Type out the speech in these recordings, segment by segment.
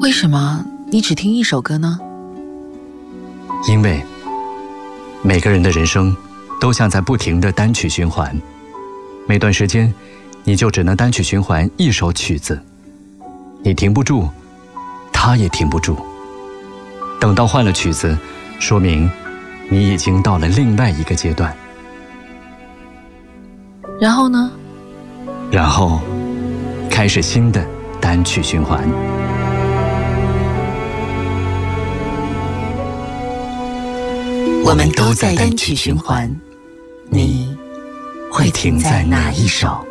为什么你只听一首歌呢？ 因为每个人的人生都像在不停的单曲循环，每段时间你就只能单曲循环一首曲子，你停不住，他也停不住。等到换了曲子，说明你已经到了另外一个阶段。 然后呢？ 然后开始新的单曲循环。 我们都在单曲循环，你会停在哪一首？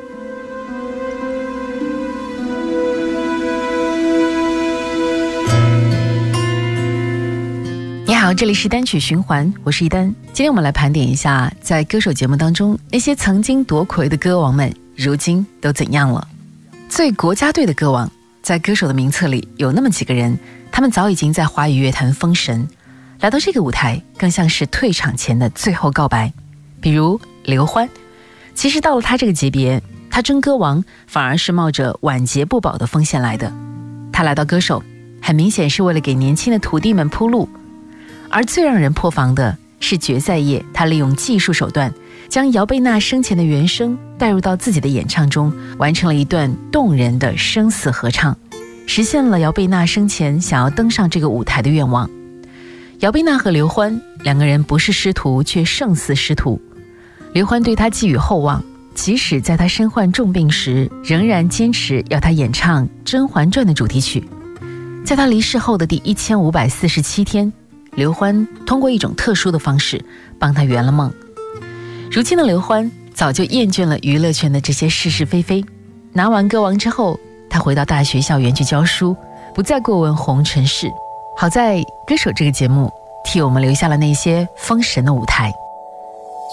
你好，这里是单曲循环，我是一丹。今天我们来盘点一下，在歌手节目当中，那些曾经夺魁的歌王们，如今都怎样了？最国家队的歌王，在歌手的名册里有那么几个人，他们早已经在华语乐坛封神，来到这个舞台更像是退场前的最后告白。比如刘欢，其实到了他这个级别，他争歌王反而是冒着晚节不保的风险来的。他来到歌手，很明显是为了给年轻的徒弟们铺路。而最让人破防的是决赛夜，他利用技术手段将姚贝娜生前的原声带入到自己的演唱中，完成了一段动人的生死合唱，实现了姚贝娜生前想要登上这个舞台的愿望。姚贝娜和刘欢两个人不是师徒，却胜似师徒。刘欢对他寄予厚望，即使在他身患重病时，仍然坚持要他演唱《甄嬛传》的主题曲。在他离世后的第1547天，刘欢通过一种特殊的方式帮他圆了梦。如今的刘欢早就厌倦了娱乐圈的这些是是非非，拿完歌王之后，他回到大学校园去教书，不再过问红尘事。好在歌手这个节目替我们留下了那些封神的舞台。